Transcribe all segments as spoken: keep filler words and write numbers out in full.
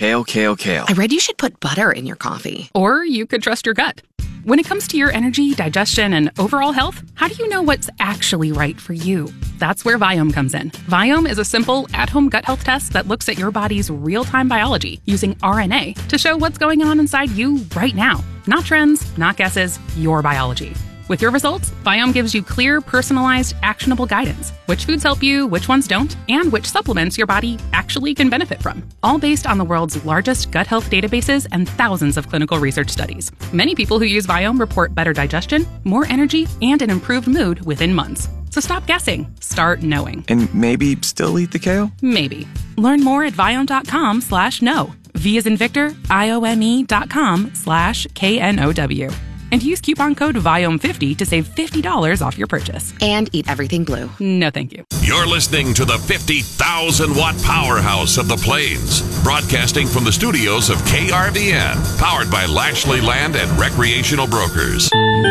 Kale, kale, kale. I read you should put butter in your coffee. Or you could trust your gut. When it comes to your energy, digestion, and overall health, how do you know what's actually right for you? That's where Viome comes in. Viome is a simple, at-home gut health test that looks at your body's real-time biology using R N A to show what's going on inside you right now. Not trends, not guesses, your biology. With your results, Viome gives you clear, personalized, actionable guidance. Which foods help you, which ones don't, and which supplements your body actually can benefit from. All based on the world's largest gut health databases and thousands of clinical research studies. Many people who use Viome report better digestion, more energy, and an improved mood within months. So stop guessing. Start knowing. And maybe still eat the kale? Maybe. Learn more at Viome.com slash know. V as in Victor, I-O-M-E dot com slash K N O W. And use coupon code Viome fifty to save fifty dollars off your purchase. And eat everything blue. No, thank you. You're listening to the fifty thousand watt powerhouse of the Plains, broadcasting from the studios of K R V N, powered by Lashley Land and Recreational Brokers.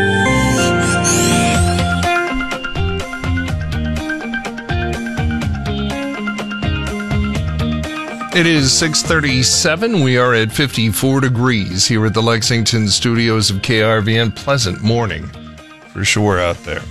It is six thirty-seven. We are at fifty-four degrees here at the Lexington studios of K R V N. Pleasant morning for sure out there.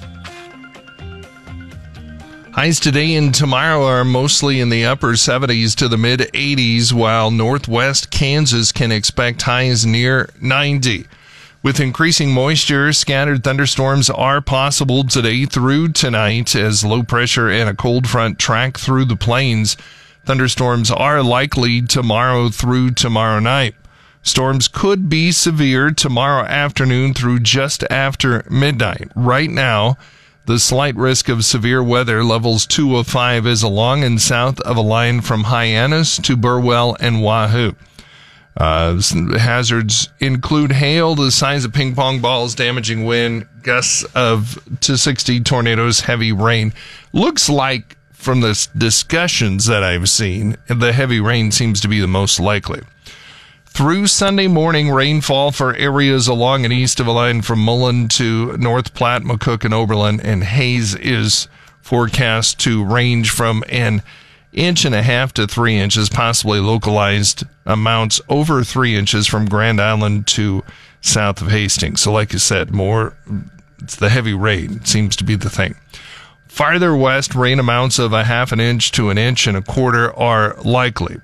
Highs today and tomorrow are mostly in the upper seventies to the mid eighties, while northwest Kansas can expect highs near ninety. With increasing moisture, scattered thunderstorms are possible today through tonight as low pressure and a cold front track through the plains. Thunderstorms are likely tomorrow through tomorrow night. Storms could be severe tomorrow afternoon through just after midnight. Right now, the slight risk of severe weather, levels two of five, is along and south of a line from Hyannis to Burwell and Wahoo. Uh, hazards include hail the size of ping pong balls, damaging wind, gusts of to sixty, tornadoes, heavy rain. Looks like, from the discussions that I've seen, the heavy rain seems to be the most likely. Through Sunday morning, rainfall for areas along and east of a line from Mullen to North Platte, McCook, and Oberlin, and Hayes is forecast to range from an inch and a half to three inches, possibly localized amounts over three inches from Grand Island to south of Hastings. So like I said, more, it's the heavy rain seems to be the thing. Farther west, rain amounts of a half an inch to an inch and a quarter are likely.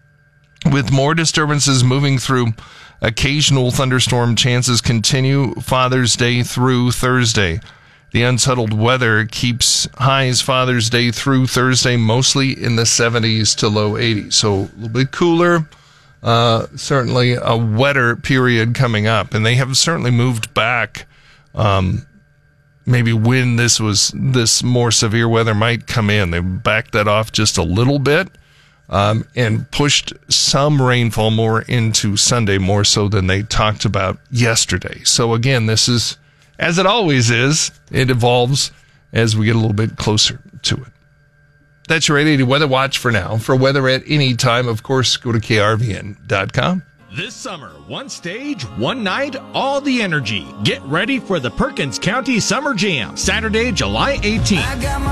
With more disturbances moving through, occasional thunderstorm chances continue Father's Day through Thursday. The unsettled weather keeps highs Father's Day through Thursday mostly in the seventies to low eighties. So a little bit cooler, uh, certainly a wetter period coming up. And they have certainly moved back, um, maybe when this was this more severe weather might come in. They backed that off just a little bit um, and pushed some rainfall more into Sunday, more so than they talked about yesterday. So again, this is, as it always is, it evolves as we get a little bit closer to it. That's your eight eighty Weather Watch for now. For weather at any time, of course, go to K R V N dot com. This summer, one stage, one night, all the energy. Get ready for the Perkins County Summer Jam, Saturday, July eighteenth.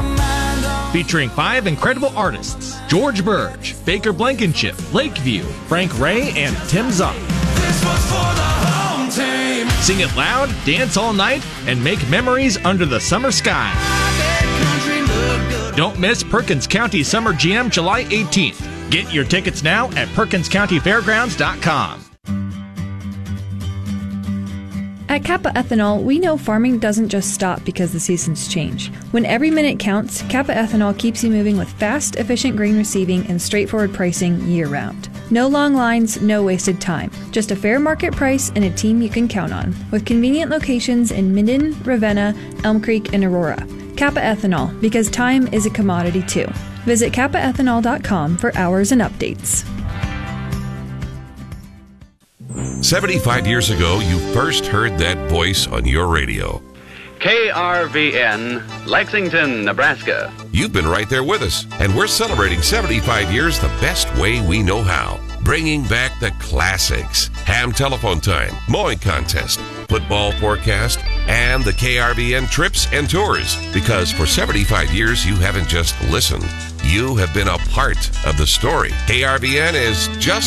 Featuring five incredible artists: George Burge, Baker Blankenship, Lakeview, Frank Ray, and Tim Zock. Sing it loud, dance all night, and make memories under the summer sky. Don't miss Perkins County Summer Jam, July eighteenth. Get your tickets now at Perkins County Fairgrounds dot com. At Kappa Ethanol, we know farming doesn't just stop because the seasons change. When every minute counts, Kappa Ethanol keeps you moving with fast, efficient grain receiving and straightforward pricing year-round. No long lines, no wasted time. Just a fair market price and a team you can count on. With convenient locations in Minden, Ravenna, Elm Creek, and Aurora. Kappa Ethanol, because time is a commodity too. Visit kappa ethanol dot com for hours and updates. seventy-five years ago, you first heard that voice on your radio. K R V N, Lexington, Nebraska. You've been right there with us, and we're celebrating seventy-five years the best way we know how. Bringing back the classics. Ham telephone time, mowing contest, football forecast, and the K R V N trips and tours. Because for seventy-five years, you haven't just listened. You have been a part of the story. K R V N is just